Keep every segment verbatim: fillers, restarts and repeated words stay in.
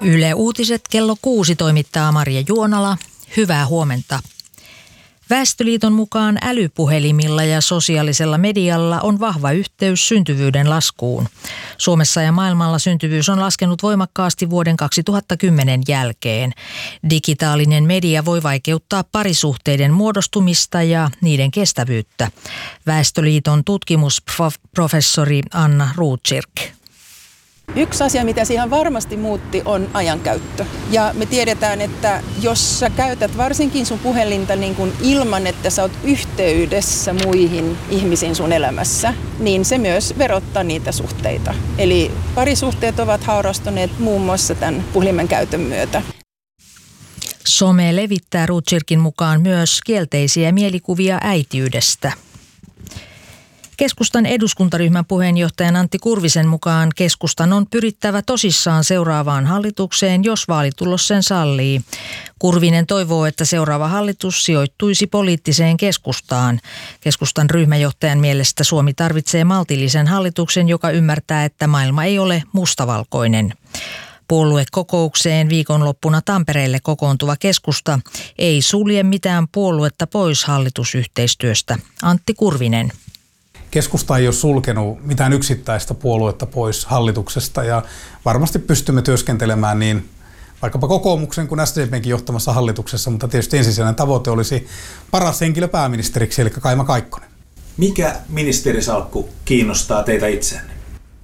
Yle Uutiset kello kuusi toimittaa Marja Juonala. Hyvää huomenta. Väestöliiton mukaan älypuhelimilla ja sosiaalisella medialla on vahva yhteys syntyvyyden laskuun. Suomessa ja maailmalla syntyvyys on laskenut voimakkaasti vuoden kaksituhattakymmenen jälkeen. Digitaalinen media voi vaikeuttaa parisuhteiden muodostumista ja niiden kestävyyttä. Väestöliiton tutkimusprofessori Anna Rotkirch. Yksi asia, mitä siihen varmasti muutti, on ajankäyttö. Ja me tiedetään, että jos sä käytät varsinkin sun puhelinta niin kuin ilman, että sä oot yhteydessä muihin ihmisiin sun elämässä, niin se myös verottaa niitä suhteita. Eli parisuhteet ovat haurastuneet muun muassa tämän puhelimen käytön myötä. Some levittää Rotkirchin mukaan myös kielteisiä mielikuvia äitiydestä. Keskustan eduskuntaryhmän puheenjohtajan Antti Kurvisen mukaan keskustan on pyrittävä tosissaan seuraavaan hallitukseen, jos vaalitulos sen sallii. Kurvinen toivoo, että seuraava hallitus sijoittuisi poliittiseen keskustaan. Keskustan ryhmäjohtajan mielestä Suomi tarvitsee maltillisen hallituksen, joka ymmärtää, että maailma ei ole mustavalkoinen. Puoluekokoukseen viikonloppuna Tampereelle kokoontuva keskusta ei sulje mitään puoluetta pois hallitusyhteistyöstä. Antti Kurvinen. Keskusta ei ole sulkenut mitään yksittäistä puoluetta pois hallituksesta ja varmasti pystymme työskentelemään niin vaikkapa kokoomuksen kuin S D P:nkin johtamassa hallituksessa, mutta tietysti ensisijainen tavoite olisi paras henkilö pääministeriksi, eli Kaima Kaikkonen. Mikä ministerisalkku kiinnostaa teitä itseänne?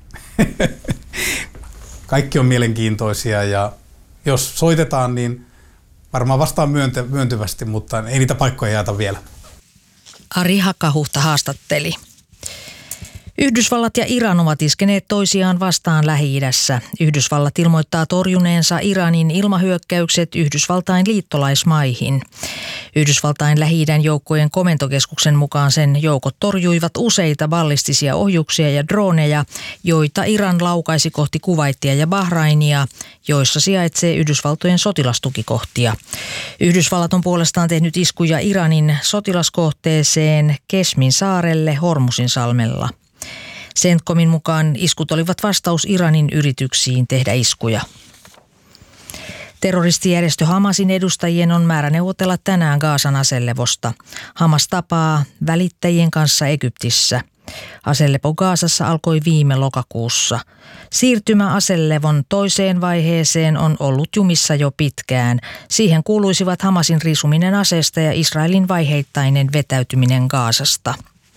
Kaikki on mielenkiintoisia ja jos soitetaan, niin varmaan vastaan myönte- myöntyvästi, mutta ei niitä paikkoja jaeta vielä. Ari Hakahuhta haastatteli. Yhdysvallat ja Iran ovat iskeneet toisiaan vastaan Lähi-idässä. Yhdysvallat ilmoittaa torjuneensa Iranin ilmahyökkäykset Yhdysvaltain liittolaismaihin. Yhdysvaltain Lähi-idän joukkojen komentokeskuksen mukaan sen joukot torjuivat useita ballistisia ohjuksia ja droneja, joita Iran laukaisi kohti Kuwaitia ja Bahrainia, joissa sijaitsee Yhdysvaltojen sotilastukikohtia. Yhdysvallat on puolestaan tehnyt iskuja Iranin sotilaskohteeseen Kesmin saarelle Hormusin salmella. CENTCOMin mukaan iskut olivat vastaus Iranin yrityksiin tehdä iskuja. Terroristijärjestö Hamasin edustajien on määrä neuvotella tänään Gazan aselevosta. Hamas tapaa välittäjien kanssa Egyptissä. Aselepo Gazassa alkoi viime lokakuussa. Siirtymä aselevon toiseen vaiheeseen on ollut jumissa jo pitkään. Siihen kuuluisivat Hamasin riisuminen aseesta ja Israelin vaiheittainen vetäytyminen Gazasta.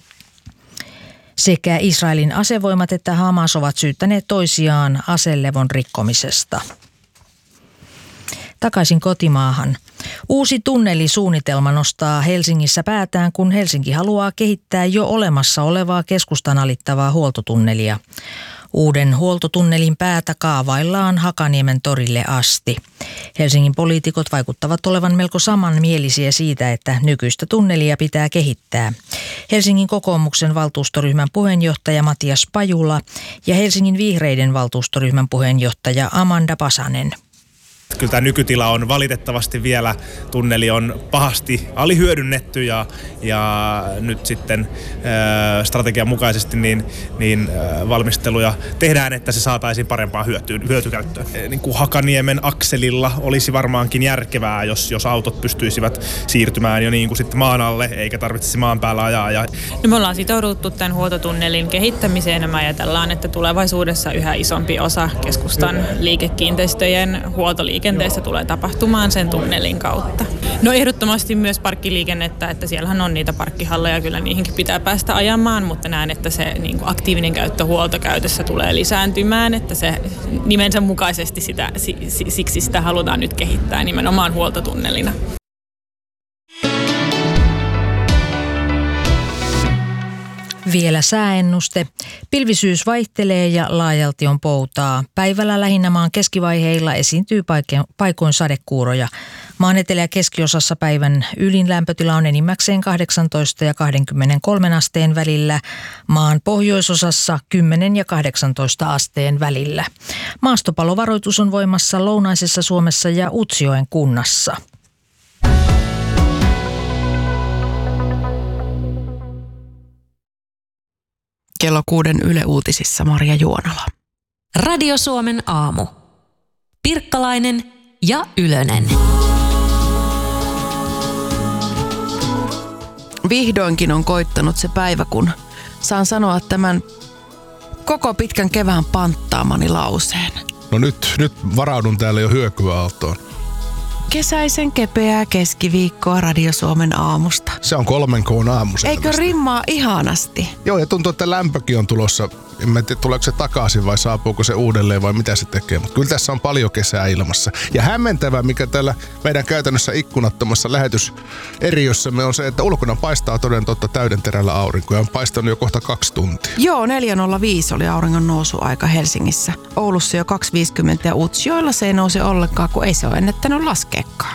Sekä Israelin asevoimat että Hamas ovat syyttäneet toisiaan aselevon rikkomisesta. Takaisin kotimaahan. Uusi tunnelisuunnitelma nostaa Helsingissä päätään, kun Helsinki haluaa kehittää jo olemassa olevaa keskustan alittavaa huoltotunnelia. Uuden huoltotunnelin päätä kaavaillaan Hakaniemen torille asti. Helsingin poliitikot vaikuttavat olevan melko samanmielisiä siitä, että nykyistä tunnelia pitää kehittää. Helsingin kokoomuksen valtuustoryhmän puheenjohtaja Matias Pajula ja Helsingin vihreiden valtuustoryhmän puheenjohtaja Amanda Pasanen. Kyllä tämä nykytila on valitettavasti vielä, tunneli on pahasti alihyödynnetty ja, ja nyt sitten ää, strategian mukaisesti niin, niin ää, valmisteluja tehdään, että se saataisiin parempaa hyötyyn, hyötykäyttöön. E, niin kuin Hakaniemen akselilla olisi varmaankin järkevää, jos, jos autot pystyisivät siirtymään jo niin kuin sitten maan alle, eikä tarvitsisi maan päällä ajaa. Ja... No me ollaan sitouduttu tämän huoltotunnelin kehittämiseen ja me ajatellaan, että tulevaisuudessa yhä isompi osa keskustan liikekiinteistöjen huoltoliikenteestä Liikenteessä tulee tapahtumaan sen tunnelin kautta. No ehdottomasti myös parkkiliikennettä, että siellähän on niitä parkkihalleja, kyllä niihinkin pitää päästä ajamaan, mutta näen, että se niin kuin aktiivinen käyttö huoltokäytössä tulee lisääntymään, että se nimensä mukaisesti sitä, siksi sitä halutaan nyt kehittää nimenomaan huoltotunnelina. Vielä sääennuste. Pilvisyys vaihtelee ja laajalti on poutaa. Päivällä lähinnä maan keskivaiheilla esiintyy paikoin sadekuuroja. Maan etelä- ja keskiosassa päivän ylin lämpötila on enimmäkseen kahdeksantoista ja kaksikymmentäkolme asteen välillä. Maan pohjoisosassa kymmenen ja kahdeksantoista asteen välillä. Maastopalovaroitus on voimassa lounaisessa Suomessa ja Utsjoen kunnassa. Kello kuuden Yle Uutisissa Marja Juonala. Radio Suomen aamu. Pirkkalainen ja Ylönen. Vihdoinkin on koittanut se päivä, kun saan sanoa tämän koko pitkän kevään panttaamani lauseen. No nyt, nyt varaudun täällä jo hyökyaaltoon. Kesäisen kepeää keskiviikkoa Radio Suomen aamusta. Se on kolmen koon aamu. Eikö rimmaa ihanasti? Joo, ja tuntuu, että lämpökin on tulossa. En mä tiedä, tuleeko se takaisin vai saapuuko se uudelleen vai mitä se tekee. Mutta kyllä tässä on paljon kesää ilmassa. Ja hämmentävää, mikä täällä meidän käytännössä ikkunattomassa lähetyseriössämme on se, että ulkona paistaa toden totta täyden terällä aurinko. Ja on paistanut jo kohta kaksi tuntia. Joo, neljä nolla viisi oli auringon nousuaika Helsingissä. Oulussa jo kaksi viisikymmentä ja Utsjoella se ei nouse ollenkaan, kun ei se ole ennättänyt laskeekaan.